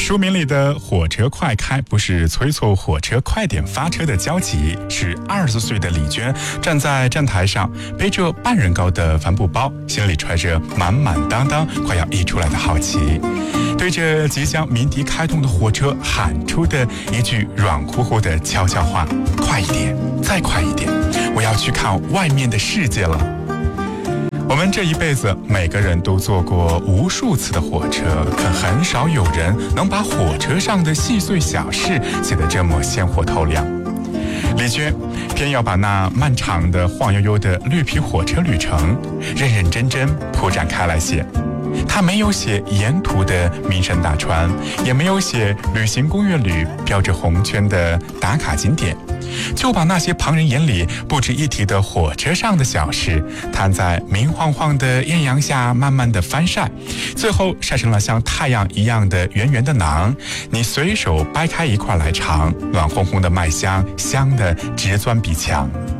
书名里的火车快开不是催促火车快点发车的焦急，是20岁的李娟站在站台上，背着半人高的帆布包，心里揣着满满当当快要溢出来的好奇，对着即将鸣笛开动的火车喊出的一句软乎乎的悄悄话：快一点，再快一点，我要去看外面的世界了。我们这一辈子每个人都坐过无数次的火车，可很少有人能把火车上的细碎小事写得这么鲜活透亮。李娟偏要把那漫长的晃悠悠的绿皮火车旅程认认真真铺展开来写。他没有写沿途的名山大川，也没有写旅行攻略里标着红圈的打卡景点，就把那些旁人眼里不值一提的火车上的小事摊在明晃晃的艳阳下慢慢的翻晒，最后晒成了像太阳一样的圆圆的馕，你随手掰开一块来尝，暖烘烘的麦香，香的直钻鼻腔。